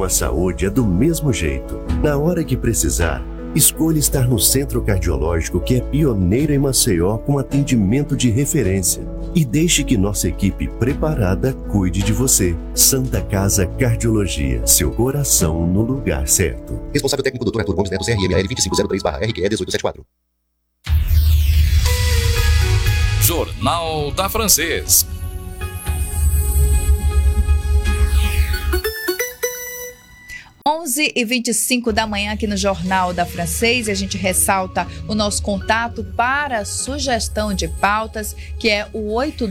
a saúde é do mesmo jeito. Na hora que precisar, escolha estar no Centro Cardiológico, que é pioneiro em Maceió com atendimento de referência. E deixe que nossa equipe preparada cuide de você. Santa Casa Cardiologia, seu coração no lugar certo. Responsável técnico Dr. Arthur Gomes Neto, CRML 2503/RQE 1874. Jornal da Francês. Onze e 25 da manhã aqui no Jornal da Francês, e a gente ressalta o nosso contato para sugestão de pautas, que é o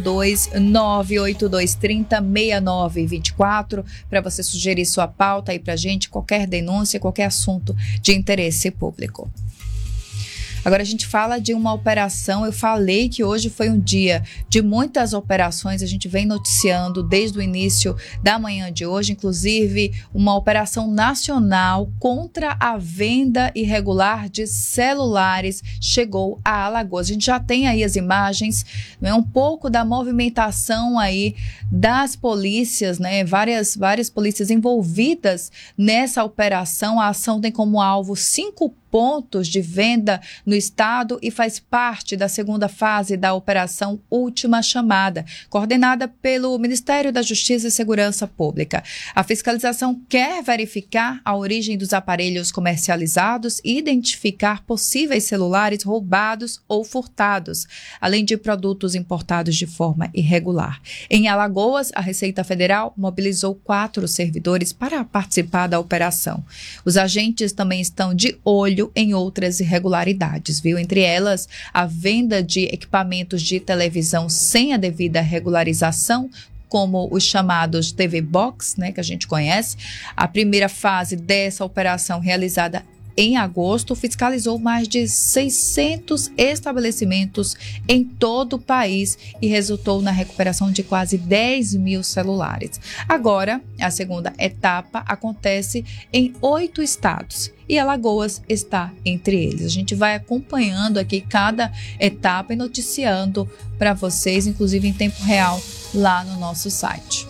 82982306924, para você sugerir sua pauta aí pra gente, qualquer denúncia, qualquer assunto de interesse público. Agora a gente fala de uma operação. Eu falei que hoje foi um dia de muitas operações, a gente vem noticiando desde o início da manhã de hoje, inclusive uma operação nacional contra a venda irregular de celulares chegou a Alagoas. A gente já tem aí as imagens, né, um pouco da movimentação aí das polícias, né, várias polícias envolvidas nessa operação. A ação tem como alvo 5 pontos de venda no estado e faz parte da segunda fase da Operação Última Chamada, coordenada pelo Ministério da Justiça e Segurança Pública. A fiscalização quer verificar a origem dos aparelhos comercializados e identificar possíveis celulares roubados ou furtados, além de produtos importados de forma irregular. Em Alagoas, a Receita Federal mobilizou 4 servidores para participar da operação. Os agentes também estão de olho em outras irregularidades, viu? Entre elas, a venda de equipamentos de televisão sem a devida regularização, como os chamados TV Box, né, que a gente conhece. A primeira fase dessa operação, realizada em agosto, fiscalizou mais de 600 estabelecimentos em todo o país e resultou na recuperação de quase 10 mil celulares. Agora, a segunda etapa acontece em 8 estados e Alagoas está entre eles. A gente vai acompanhando aqui cada etapa e noticiando para vocês, inclusive em tempo real, lá no nosso site.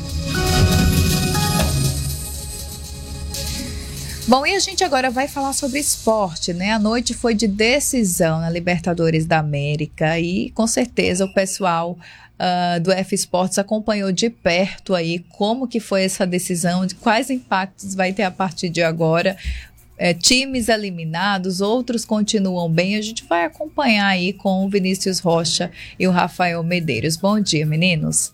Bom, e a gente agora vai falar sobre esporte, né? A noite foi de decisão na Libertadores da América e, com certeza, o pessoal do F Sports acompanhou de perto aí como que foi essa decisão, de quais impactos vai ter a partir de agora. Times eliminados, outros continuam bem. A gente vai acompanhar aí com o Vinícius Rocha e o Rafael Medeiros. Bom dia, meninos.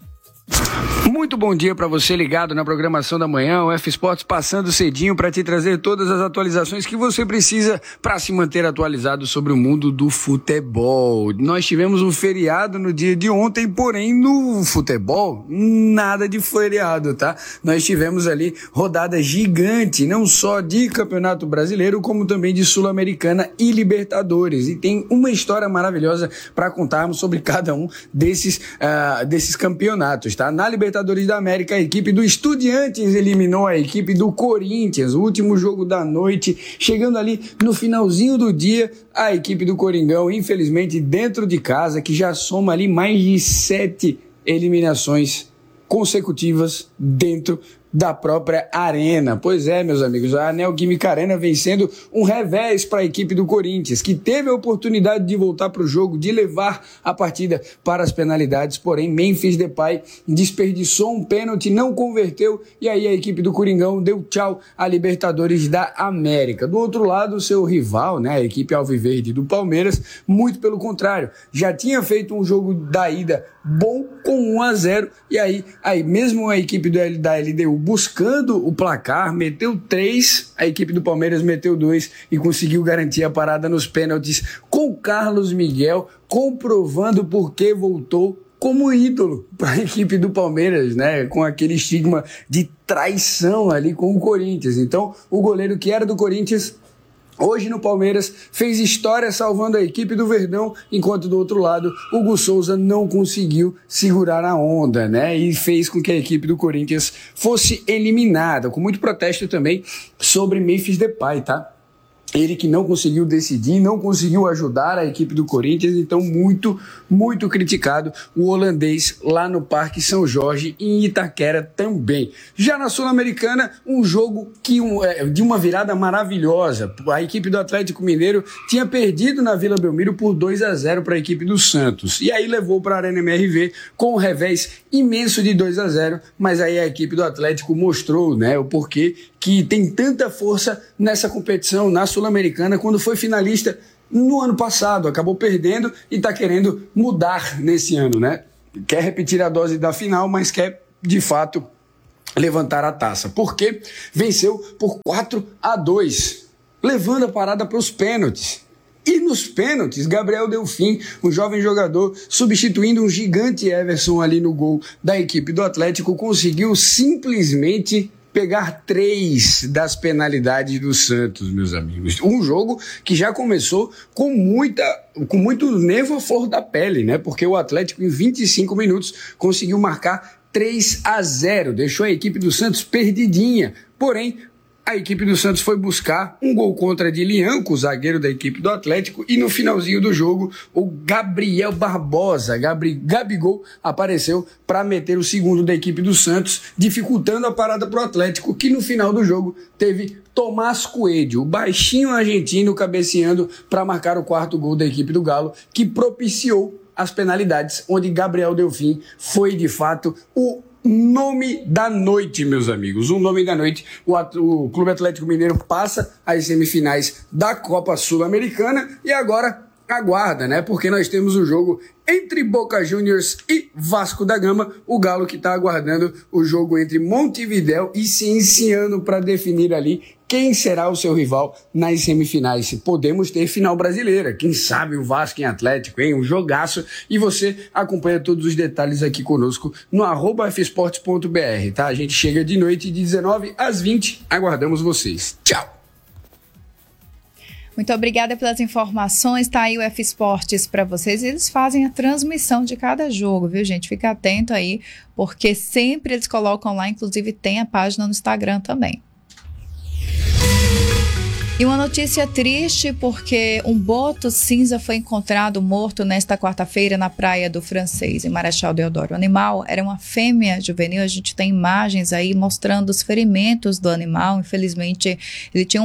Muito bom dia para você ligado na programação da manhã, o F Sports passando cedinho para te trazer todas as atualizações que você precisa para se manter atualizado sobre o mundo do futebol. Nós tivemos um feriado no dia de ontem, porém no futebol nada de feriado, tá? Nós tivemos ali rodada gigante, não só de Campeonato Brasileiro, como também de Sul-Americana e Libertadores. E tem uma história maravilhosa para contarmos sobre cada um desses campeonatos. Tá? Na Libertadores da América, a equipe do Estudiantes eliminou a equipe do Corinthians, o último jogo da noite, chegando ali no finalzinho do dia, a equipe do Coringão, infelizmente dentro de casa, que já soma ali mais de 7 eliminações consecutivas dentro da própria arena. Pois é, meus amigos, a Neoquímica Arena vem sendo um revés para a equipe do Corinthians, que teve a oportunidade de voltar para o jogo, de levar a partida para as penalidades, porém Memphis Depay desperdiçou um pênalti, não converteu, e aí a equipe do Coringão deu tchau à Libertadores da América. Do outro lado, o seu rival, né, a equipe alviverde do Palmeiras, muito pelo contrário, já tinha feito um jogo da ida bom com 1-0, e aí mesmo a equipe da LDU buscando o placar, meteu 3, a equipe do Palmeiras meteu 2 e conseguiu garantir a parada nos pênaltis com Carlos Miguel, comprovando por que voltou como ídolo para a equipe do Palmeiras, né? Com aquele estigma de traição ali com o Corinthians. Então, o goleiro que era do Corinthians, hoje no Palmeiras, fez história salvando a equipe do Verdão, enquanto do outro lado, Hugo Souza não conseguiu segurar a onda, né? E fez com que a equipe do Corinthians fosse eliminada, com muito protesto também sobre Memphis Depay, tá? Ele que não conseguiu decidir, não conseguiu ajudar a equipe do Corinthians, então muito, muito criticado o holandês lá no Parque São Jorge, em Itaquera também. Já na Sul-Americana, um jogo de uma virada maravilhosa. A equipe do Atlético Mineiro tinha perdido na Vila Belmiro por 2-0 para a equipe do Santos. E aí levou para a Arena MRV com um revés imenso de 2-0, mas aí a equipe do Atlético mostrou, né, o porquê que tem tanta força nessa competição na Sul-Americana, quando foi finalista no ano passado, acabou perdendo e está querendo mudar nesse ano, né? Quer repetir a dose da final, mas quer, de fato, levantar a taça. Porque venceu por 4-2, levando a parada para os pênaltis. E nos pênaltis, Gabriel Delfim, um jovem jogador, substituindo um gigante Everson ali no gol da equipe do Atlético, conseguiu simplesmente pegar 3 das penalidades do Santos, meus amigos. Um jogo que já começou com muito nervo à flor da pele, né? Porque o Atlético, em 25 minutos, conseguiu marcar 3-0, deixou a equipe do Santos perdidinha. Porém, a equipe do Santos foi buscar um gol contra de Lianco, o zagueiro da equipe do Atlético, e no finalzinho do jogo, o Gabriel Barbosa, Gabigol, apareceu para meter o segundo da equipe do Santos, dificultando a parada para o Atlético, que no final do jogo teve Tomás Coelho, o baixinho argentino, cabeceando para marcar o 4º gol da equipe do Galo, que propiciou as penalidades, onde Gabriel Delfim foi de fato o nome da noite, meus amigos. O nome da noite. O Clube Atlético Mineiro passa às semifinais da Copa Sul-Americana e agora aguarda, né? Porque nós temos o jogo entre Boca Juniors e Vasco da Gama. O Galo que está aguardando o jogo entre Montevidéu e Cienciano para definir ali quem será o seu rival nas semifinais. Podemos ter final brasileira, quem sabe o Vasco em Atlético, hein? Um jogaço. E você acompanha todos os detalhes aqui conosco no @fesportes.br, tá? A gente chega de noite de 19 às 20. Aguardamos vocês. Tchau! Muito obrigada pelas informações, tá aí o F Esportes para vocês. Eles fazem a transmissão de cada jogo, viu, gente? Fica atento aí, porque sempre eles colocam lá, inclusive tem a página no Instagram também. E uma notícia triste, porque um boto cinza foi encontrado morto nesta quarta-feira na Praia do Francês, em Marechal Deodoro. O animal era uma fêmea juvenil, a gente tem imagens aí mostrando os ferimentos do animal. Infelizmente, ele tinha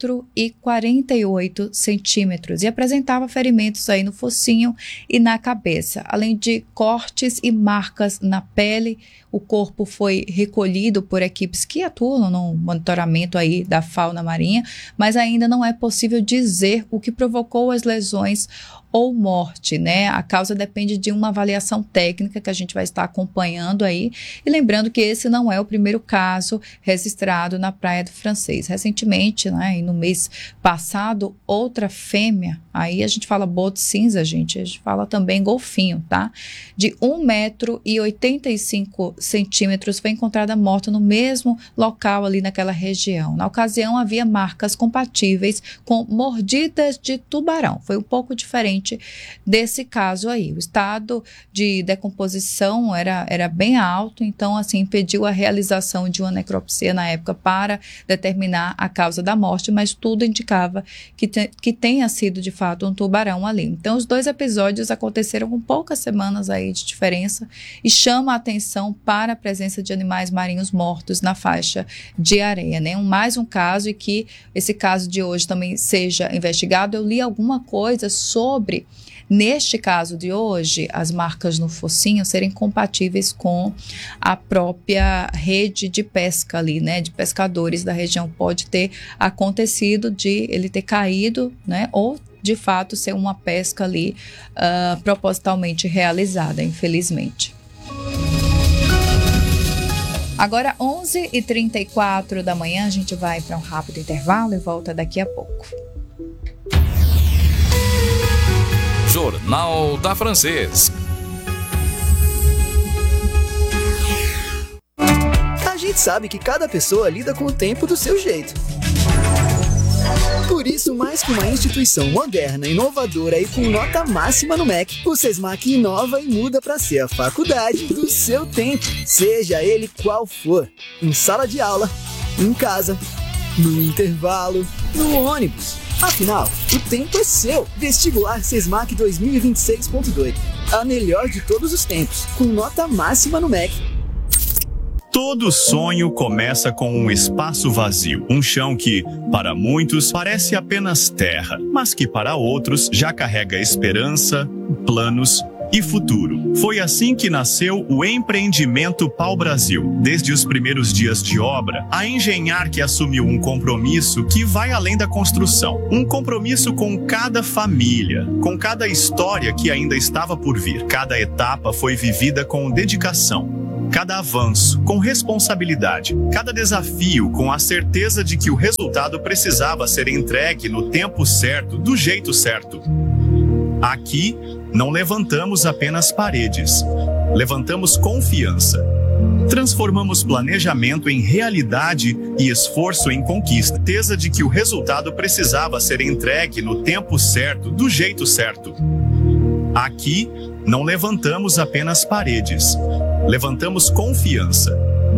1,48 m e apresentava ferimentos aí no focinho e na cabeça, além de cortes e marcas na pele. O corpo foi recolhido por equipes que atuam no monitoramento aí da fauna marinha, mas ainda não é possível dizer o que provocou as lesões ou morte, né? A causa depende de uma avaliação técnica que a gente vai estar acompanhando aí. E lembrando que esse não é o primeiro caso registrado na Praia do Francês. Recentemente, né, e no mês passado, outra fêmea, aí a gente fala boto cinza, gente, a gente fala também golfinho, tá? De 1,85 m foi encontrada morta no mesmo local ali naquela região. Na ocasião, havia marcas compatíveis com mordidas de tubarão. Foi um pouco diferente desse caso aí. O estado de decomposição era bem alto, então assim impediu a realização de uma necropsia na época para determinar a causa da morte, mas tudo indicava que tenha sido de fato um tubarão ali. Então os dois episódios aconteceram com poucas semanas aí de diferença e chama a atenção para a presença de animais marinhos mortos na faixa de areia, né? Mais um caso, e que esse caso de hoje também seja investigado. Eu li alguma coisa sobre, neste caso de hoje, as marcas no focinho serem compatíveis com a própria rede de pesca ali, né, de pescadores da região. Pode ter acontecido de ele ter caído, né, ou de fato ser uma pesca ali propositalmente realizada, infelizmente. Agora, 11h34 da manhã, a gente vai para um rápido intervalo e volta daqui a pouco. Jornal da Francês. A gente sabe que cada pessoa lida com o tempo do seu jeito. Por isso, mais que uma instituição moderna, inovadora e com nota máxima no MEC, o Sesmac inova e muda para ser a faculdade do seu tempo, seja ele qual for. Em sala de aula, em casa, no intervalo, no ônibus. Afinal, o tempo é seu. Vestibular Sesmac 2026.2. A melhor de todos os tempos, com nota máxima no MEC. Todo sonho começa com um espaço vazio, um chão que, para muitos, parece apenas terra, mas que para outros já carrega esperança, planos e futuro. Foi assim que nasceu o Empreendimento Pau Brasil. Desde os primeiros dias de obra, a Engenhar que assumiu um compromisso que vai além da construção. Um compromisso com cada família, com cada história que ainda estava por vir. Cada etapa foi vivida com dedicação. Cada avanço, com responsabilidade. Cada desafio, com a certeza de que o resultado precisava ser entregue no tempo certo, do jeito certo. Aqui, não levantamos apenas paredes. Levantamos confiança. Transformamos planejamento em realidade e esforço em conquista. Certeza de que o resultado precisava ser entregue no tempo certo, do jeito certo. Aqui, não levantamos apenas paredes. Levantamos confiança.